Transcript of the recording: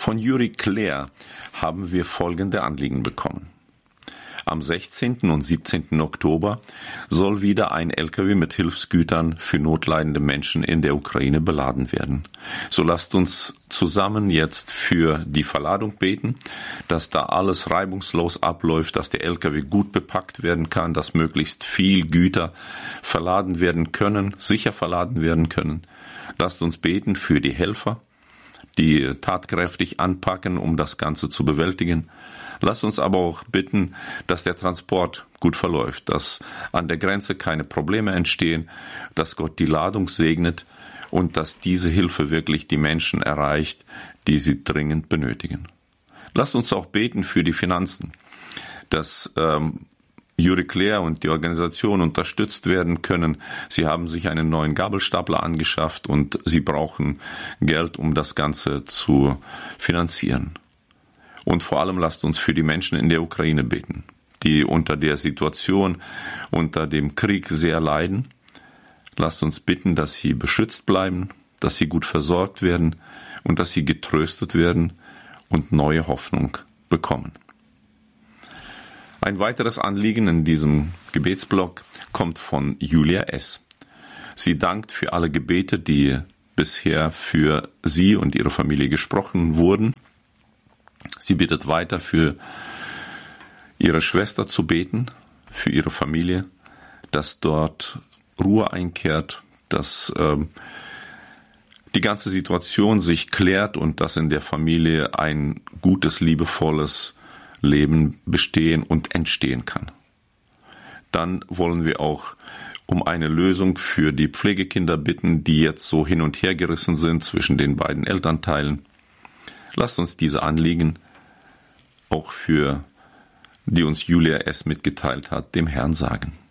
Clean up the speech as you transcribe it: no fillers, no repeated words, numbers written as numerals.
Von Juri Claire haben wir folgende Anliegen bekommen. Am 16. und 17. Oktober soll wieder ein LKW mit Hilfsgütern für notleidende Menschen in der Ukraine beladen werden. So lasst uns zusammen jetzt für die Verladung beten, dass da alles reibungslos abläuft, dass der LKW gut bepackt werden kann, dass möglichst viel Güter verladen werden können, sicher verladen werden können. Lasst uns beten für die Helfer, die tatkräftig anpacken, um das Ganze zu bewältigen. Lasst uns aber auch bitten, dass der Transport gut verläuft, dass an der Grenze keine Probleme entstehen, dass Gott die Ladung segnet und dass diese Hilfe wirklich die Menschen erreicht, die sie dringend benötigen. Lasst uns auch beten für die Finanzen, dass Juri Claire und die Organisation unterstützt werden können. Sie haben sich einen neuen Gabelstapler angeschafft und sie brauchen Geld, um das Ganze zu finanzieren. Und vor allem lasst uns für die Menschen in der Ukraine beten, die unter der Situation, unter dem Krieg sehr leiden. Lasst uns bitten, dass sie beschützt bleiben, dass sie gut versorgt werden und dass sie getröstet werden und neue Hoffnung bekommen. Ein weiteres Anliegen in diesem Gebetsblock kommt von Julia S. Sie dankt für alle Gebete, die bisher für sie und ihre Familie gesprochen wurden. Sie bittet weiter für ihre Schwester zu beten, für ihre Familie, dass dort Ruhe einkehrt, dass die ganze Situation sich klärt und dass in der Familie ein gutes, liebevolles Leben bestehen und entstehen kann. Dann wollen wir auch um eine Lösung für die Pflegekinder bitten, die jetzt so hin und her gerissen sind zwischen den beiden Elternteilen. Lasst uns diese Anliegen, auch für die uns Julia S. mitgeteilt hat, dem Herrn sagen.